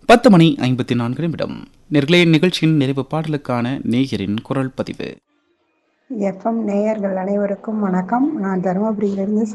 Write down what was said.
10:54 நேயர்களே, நிகழ்ச்சியின் நிறைவு பாடலுக்கான நேயரின் குரல் பதிவு. எஃப்எம் நேயர்கள் அனைவருக்கும் வணக்கம். நான் தருமபுரியிலிருந்து